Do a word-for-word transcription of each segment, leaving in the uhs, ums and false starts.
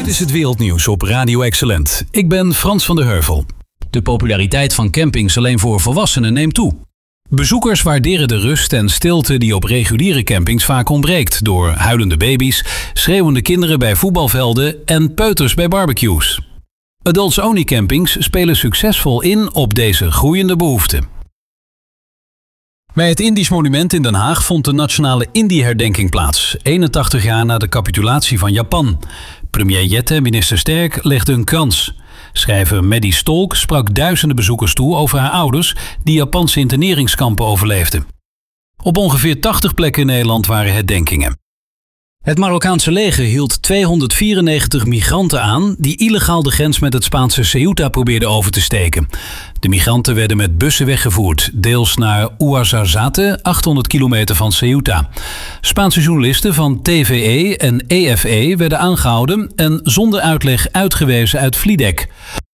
Dit is het wereldnieuws op Radio Excellent. Ik ben Frans van der Heuvel. De populariteit van campings alleen voor volwassenen neemt toe. Bezoekers waarderen de rust en stilte die op reguliere campings vaak ontbreekt, door huilende baby's, schreeuwende kinderen bij voetbalvelden en peuters bij barbecues. Adults-only campings spelen succesvol in op deze groeiende behoefte. Bij het Indisch Monument in Den Haag vond de nationale Indië-herdenking plaats, eenentachtig jaar na de capitulatie van Japan. Premier Jette en minister Sterk legden een krans. Schrijver Maddie Stolk sprak duizenden bezoekers toe over haar ouders die Japanse interneringskampen overleefden. Op ongeveer tachtig plekken in Nederland waren herdenkingen. Het Marokkaanse leger hield tweehonderdvierennegentig migranten aan die illegaal de grens met het Spaanse Ceuta probeerden over te steken. De migranten werden met bussen weggevoerd, deels naar Ouarzazate, achthonderd kilometer van Ceuta. Spaanse journalisten van T V E en E F E werden aangehouden en zonder uitleg uitgewezen uit Vliedeck.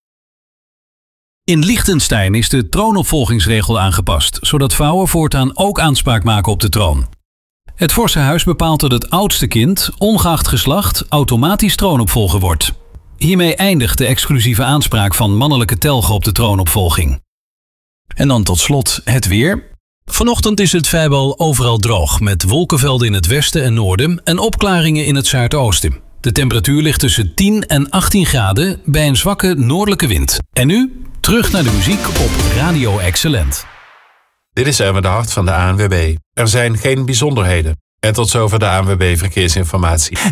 In Liechtenstein is de troonopvolgingsregel aangepast, zodat vrouwen voortaan ook aanspraak maken op de troon. Het Vorstenhuis bepaalt dat het oudste kind, ongeacht geslacht, automatisch troonopvolger wordt. Hiermee eindigt de exclusieve aanspraak van mannelijke telgen op de troonopvolging. En dan tot slot het weer. Vanochtend is het vrijwel overal droog, met wolkenvelden in het westen en noorden en opklaringen in het zuidoosten. De temperatuur ligt tussen tien en achttien graden bij een zwakke noordelijke wind. En nu, terug naar de muziek op Radio Excellent. Dit is Erwin de Hart van de A N W B. Er zijn geen bijzonderheden. En tot zover de A N W B Verkeersinformatie.